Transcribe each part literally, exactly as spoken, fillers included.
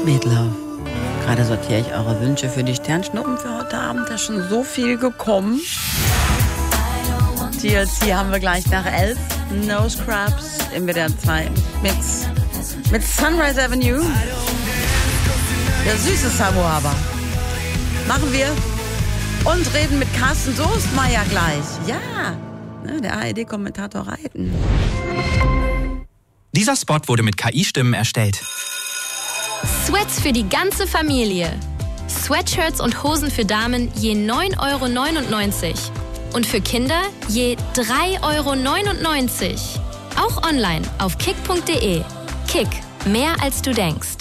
Meatloaf. Gerade sortiere ich eure Wünsche für die Sternschnuppen für heute Abend. Da ist schon so viel gekommen. T L C haben wir gleich nach elf. No Scrubs im W D R zwei mit, mit Sunrise Avenue. Der süße Sabo aber. Machen wir. Und reden mit Carsten Soestmeier gleich. Ja, ne, der A R D-Kommentator Reiten. Dieser Spot wurde mit K I-Stimmen erstellt. Sweats für die ganze Familie. Sweatshirts und Hosen für Damen je neun Euro neunundneunzig. Und für Kinder je drei Euro neunundneunzig. Auch online auf kick punkt de. Kick, mehr als du denkst.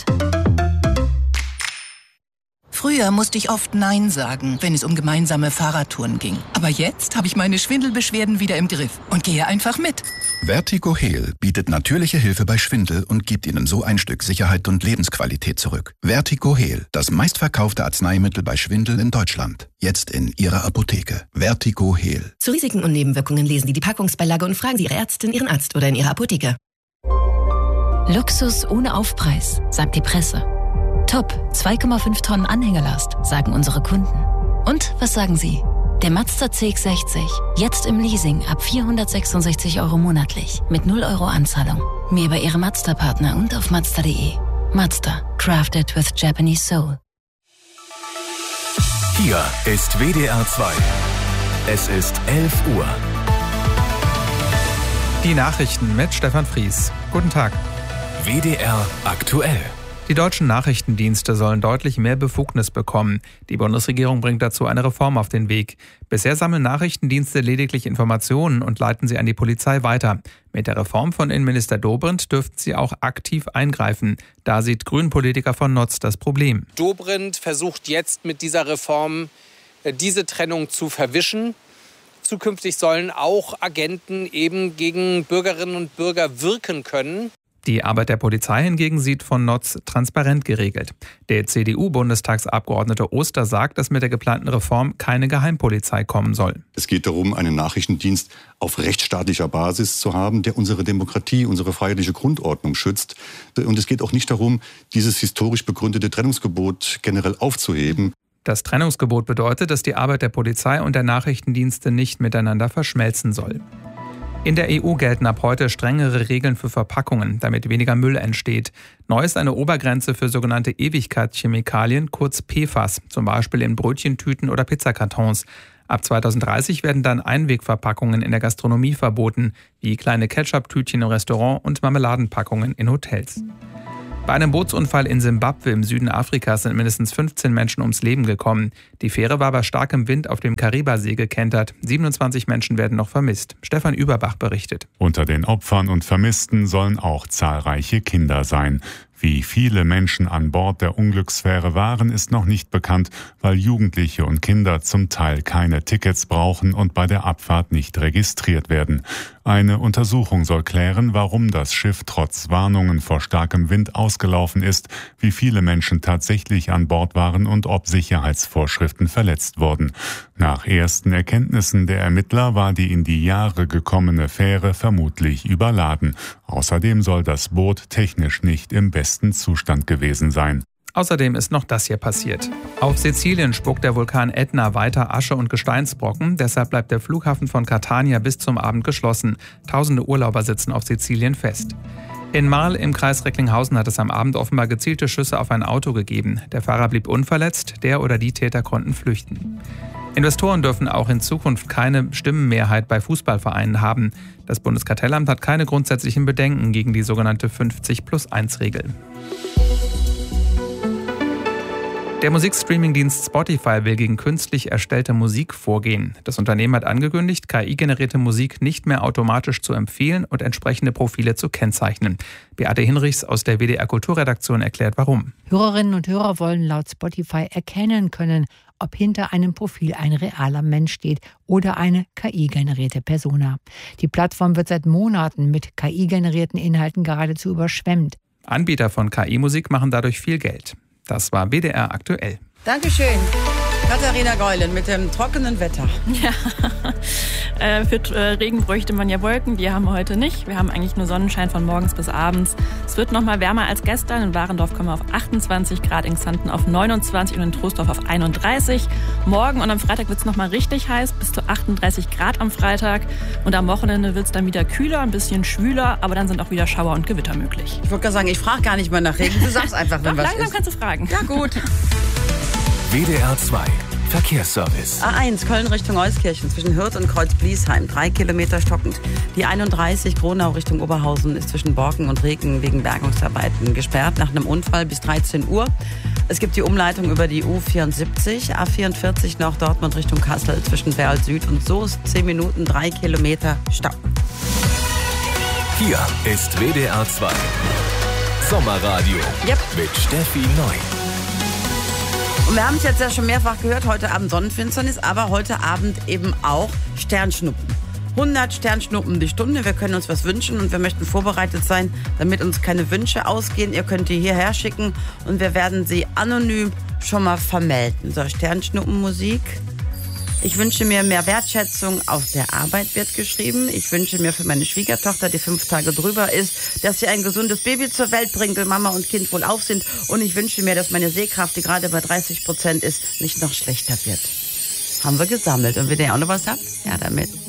Früher musste ich oft Nein sagen, wenn es um gemeinsame Fahrradtouren ging. Aber jetzt habe ich meine Schwindelbeschwerden wieder im Griff und gehe einfach mit. Vertigo Heal bietet natürliche Hilfe bei Schwindel und gibt Ihnen so ein Stück Sicherheit und Lebensqualität zurück. Vertigo Heal, das meistverkaufte Arzneimittel bei Schwindel in Deutschland. Jetzt in Ihrer Apotheke. Vertigo Heal. Zu Risiken und Nebenwirkungen lesen Sie die Packungsbeilage und fragen Sie Ihre Ärztin, Ihren Arzt oder in Ihrer Apotheke. Luxus ohne Aufpreis, sagt die Presse. Top, zwei Komma fünf Tonnen Anhängelast, sagen unsere Kunden. Und was sagen Sie? Der Mazda C X sechzig, jetzt im Leasing ab vierhundertsechsundsechzig Euro monatlich, mit null Euro Anzahlung. Mehr bei Ihrem Mazda-Partner und auf mazda punkt de. Mazda, crafted with Japanese soul. Hier ist W D R zwei. Es ist elf Uhr. Die Nachrichten mit Stefan Fries. Guten Tag. W D R aktuell. Die deutschen Nachrichtendienste sollen deutlich mehr Befugnis bekommen. Die Bundesregierung bringt dazu eine Reform auf den Weg. Bisher sammeln Nachrichtendienste lediglich Informationen und leiten sie an die Polizei weiter. Mit der Reform von Innenminister Dobrindt dürften sie auch aktiv eingreifen. Da sieht Grünen-Politiker von Notz das Problem. Dobrindt versucht jetzt mit dieser Reform diese Trennung zu verwischen. Zukünftig sollen auch Agenten eben gegen Bürgerinnen und Bürger wirken können. Die Arbeit der Polizei hingegen sieht von Notz transparent geregelt. Der C D U-Bundestagsabgeordnete Oster sagt, dass mit der geplanten Reform keine Geheimpolizei kommen soll. Es geht darum, einen Nachrichtendienst auf rechtsstaatlicher Basis zu haben, der unsere Demokratie, unsere freiheitliche Grundordnung schützt. Und es geht auch nicht darum, dieses historisch begründete Trennungsgebot generell aufzuheben. Das Trennungsgebot bedeutet, dass die Arbeit der Polizei und der Nachrichtendienste nicht miteinander verschmelzen soll. In der E U gelten ab heute strengere Regeln für Verpackungen, damit weniger Müll entsteht. Neu ist eine Obergrenze für sogenannte Ewigkeitschemikalien, kurz P F A S, zum Beispiel in Brötchentüten oder Pizzakartons. Ab zweitausenddreißig werden dann Einwegverpackungen in der Gastronomie verboten, wie kleine Ketchup-Tütchen im Restaurant und Marmeladenpackungen in Hotels. Bei einem Bootsunfall in Simbabwe im Süden Afrikas sind mindestens fünfzehn Menschen ums Leben gekommen. Die Fähre war bei starkem Wind auf dem Karibasee gekentert. siebenundzwanzig Menschen werden noch vermisst. Stefan Überbach berichtet. Unter den Opfern und Vermissten sollen auch zahlreiche Kinder sein. Wie viele Menschen an Bord der Unglücksfähre waren, ist noch nicht bekannt, weil Jugendliche und Kinder zum Teil keine Tickets brauchen und bei der Abfahrt nicht registriert werden. Eine Untersuchung soll klären, warum das Schiff trotz Warnungen vor starkem Wind ausgelaufen ist, wie viele Menschen tatsächlich an Bord waren und ob Sicherheitsvorschriften verletzt wurden. Nach ersten Erkenntnissen der Ermittler war die in die Jahre gekommene Fähre vermutlich überladen. Außerdem soll das Boot technisch nicht im besten Zustand gewesen sein. Außerdem ist noch das hier passiert. Auf Sizilien spuckt der Vulkan Ätna weiter Asche und Gesteinsbrocken. Deshalb bleibt der Flughafen von Catania bis zum Abend geschlossen. Tausende Urlauber sitzen auf Sizilien fest. In Marl im Kreis Recklinghausen hat es am Abend offenbar gezielte Schüsse auf ein Auto gegeben. Der Fahrer blieb unverletzt, der oder die Täter konnten flüchten. Investoren dürfen auch in Zukunft keine Stimmenmehrheit bei Fußballvereinen haben. Das Bundeskartellamt hat keine grundsätzlichen Bedenken gegen die sogenannte fünfzig plus eins Regel. Der Musikstreaming-Dienst Spotify will gegen künstlich erstellte Musik vorgehen. Das Unternehmen hat angekündigt, K I-generierte Musik nicht mehr automatisch zu empfehlen und entsprechende Profile zu kennzeichnen. Beate Hinrichs aus der W D R-Kulturredaktion erklärt, warum. Hörerinnen und Hörer wollen laut Spotify erkennen können, ob hinter einem Profil ein realer Mensch steht oder eine K I-generierte Persona. Die Plattform wird seit Monaten mit K I-generierten Inhalten geradezu überschwemmt. Anbieter von K I-Musik machen dadurch viel Geld. Das war W D R aktuell. Dankeschön. Katharina Geulen mit dem trockenen Wetter. Ja, äh, für äh, Regen bräuchte man ja Wolken, die haben wir heute nicht. Wir haben eigentlich nur Sonnenschein von morgens bis abends. Es wird noch mal wärmer als gestern. In Warendorf kommen wir auf achtundzwanzig Grad, in Xanten auf neunundzwanzig und in Troisdorf auf einunddreißig. Morgen und am Freitag wird es noch mal richtig heiß, bis zu achtunddreißig Grad am Freitag. Und am Wochenende wird es dann wieder kühler, ein bisschen schwüler, aber dann sind auch wieder Schauer und Gewitter möglich. Ich wollte gerade sagen, ich frage gar nicht mehr nach Regen. Du sagst einfach, wenn Doch, was langsam ist. kannst du fragen. Ja, gut. W D R zwei Verkehrsservice. A eins, Köln Richtung Euskirchen zwischen Hürth und Kreuz-Bliesheim, drei Kilometer stockend. Die einunddreißig, Gronau Richtung Oberhausen, ist zwischen Borken und Reken wegen Bergungsarbeiten gesperrt nach einem Unfall bis dreizehn Uhr. Es gibt die Umleitung über die U vierundsiebzig, A vierundvierzig nach Dortmund Richtung Kassel zwischen Werl Süd und Soest, zehn Minuten, drei Kilometer Stau. Hier ist W D R zwei Sommerradio yep. mit Steffi Neu. Und wir haben es jetzt ja schon mehrfach gehört, heute Abend Sonnenfinsternis, aber heute Abend eben auch Sternschnuppen. hundert Sternschnuppen die Stunde, wir können uns was wünschen und wir möchten vorbereitet sein, damit uns keine Wünsche ausgehen. Ihr könnt die hierher schicken und wir werden sie anonym schon mal vermelden. So, Sternschnuppenmusik. Ich wünsche mir mehr Wertschätzung auf der Arbeit, wird geschrieben. Ich wünsche mir für meine Schwiegertochter, die fünf Tage drüber ist, dass sie ein gesundes Baby zur Welt bringt und Mama und Kind wohlauf sind. Und ich wünsche mir, dass meine Sehkraft, die gerade bei dreißig Prozent ist, nicht noch schlechter wird. Haben wir gesammelt. Und wenn ihr auch noch was habt, ja damit.